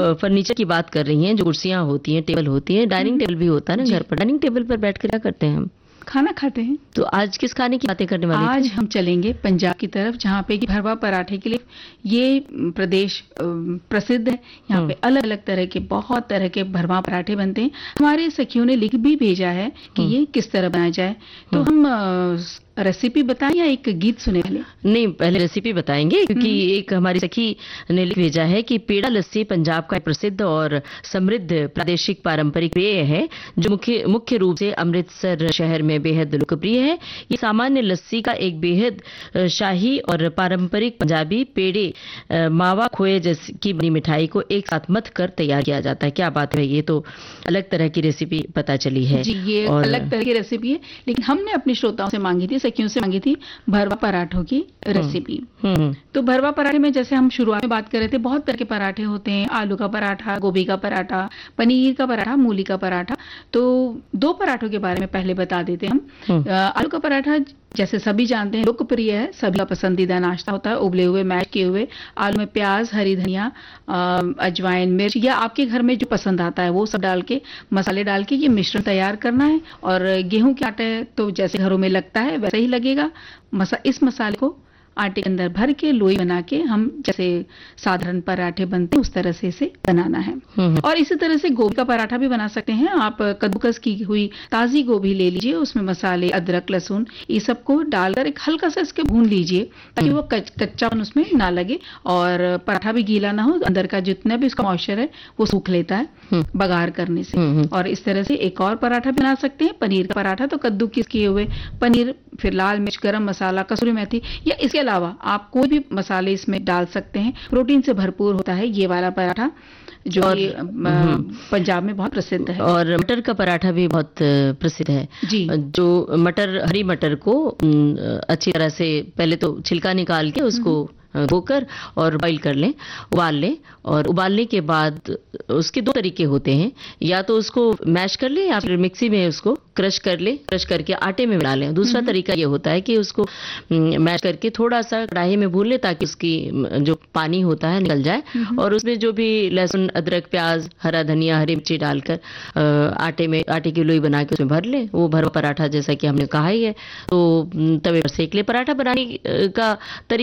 Furniture की बात कर रही हैं, जो कुर्सियां होती हैं, टेबल होती हैं, डाइनिंग टेबल भी होता है ना घर पर, डाइनिंग टेबल पर बैठ कर क्या करते हैं हम? खाना खाते हैं। तो आज किस खाने की बातें करने वाले आज थे? हम चलेंगे पंजाब की तरफ, जहाँ पे कि भरवा पराठे के लिए ये प्रदेश प्रसिद्ध है। यहाँ पे अलग अलग तरह के, बहुत तरह के भरवा पराठे बनते हैं। हमारे सखियों ने लिख भी भेजा है कि ये किस तरह बनाया जाए। तो हम रेसिपी बताएं या एक गीत सुने पहले? नहीं, पहले रेसिपी बताएंगे, क्योंकि एक हमारी सखी ने लिख भेजा है कि पेड़ा लस्सी पंजाब का एक प्रसिद्ध और समृद्ध प्रादेशिक पारंपरिक पेय है, जो मुख्य रूप से अमृतसर शहर में बेहद लोकप्रिय है। ये सामान्य लस्सी का एक बेहद शाही और पारंपरिक पंजाबी पेड़े मावा खोए जैसी की बनी मिठाई को एक साथ मथ कर तैयार किया जाता है। क्या बात है, ये तो अलग तरह की रेसिपी पता चली है जी। ये अलग तरह की रेसिपी है, लेकिन हमने अपने श्रोताओं से मांगी थी, सखियों से मांगी थी भरवा पराठों की रेसिपी। तो भरवा पराठे में, जैसे हम शुरुआत में बात कर रहे थे, बहुत तरह के पराठे होते हैं। आलू का पराठा, गोभी का पराठा, पनीर का पराठा, मूली का पराठा। तो 2 पराठों के बारे में पहले बता देते हैं हम। आलू का पराठा जैसे सभी जानते हैं लोकप्रिय है, सभी का पसंदीदा नाश्ता होता है। उबले हुए, मैश किए हुए आलू में प्याज, हरी धनिया, अजवाइन, मिर्च या आपके घर में जो पसंद आता है वो सब डाल के, मसाले डाल के ये मिश्रण तैयार करना है। और गेहूं के आटे तो जैसे घरों में लगता है वैसे ही लगेगा। इस मसाले को आटे के अंदर भर के लोई बना के, हम जैसे साधारण पराठे बनते हैं उस तरह से इसे बनाना है। और इसी तरह से गोभी का पराठा भी बना सकते हैं आप। कद्दूकस की हुई ताजी गोभी ले लीजिए, उसमें मसाले, अदरक, लहसुन ये सबको डालकर एक हल्का सा इसके भून लीजिए, ताकि वो कच्चापन उसमें ना लगे और पराठा भी गीला ना हो। अंदर का जितना भी उसका मॉइस्चर है वो सूख लेता है बघार करने से। और इस तरह से एक और पराठा बना सकते हैं, पनीर का पराठा। तो कद्दूकस किए हुए पनीर, फिर लाल मिर्च, गरम मसाला, कसूरी मेथी, या इसके अलावा आप कोई भी मसाले इसमें डाल सकते हैं। प्रोटीन से भरपूर होता है ये वाला पराठा, जो पंजाब में बहुत प्रसिद्ध है। और मटर का पराठा भी बहुत प्रसिद्ध है जी। जो हरी मटर को अच्छी तरह से पहले तो छिलका निकाल के उसको धोकर और बॉईल कर लें, उबाल लें। और उबालने के बाद उसके 2 तरीके होते हैं, या तो उसको मैश कर लें या फिर मिक्सी में उसको क्रश कर लें, क्रश करके आटे में मिला लें। दूसरा तरीका ये होता है कि उसको मैश करके थोड़ा सा कढ़ाई में भून लें, ताकि उसकी जो पानी होता है निकल जाए। और उसमें जो भी लहसुन, अदरक, प्याज, हरा धनिया, हरी मिर्ची डालकर आटे की लोई बना के उसमें भर लें। वो भरवा पराठा जैसा कि हमने कहा ही है। तो तवे पर सेक ले। पराठा बनाने का तरीका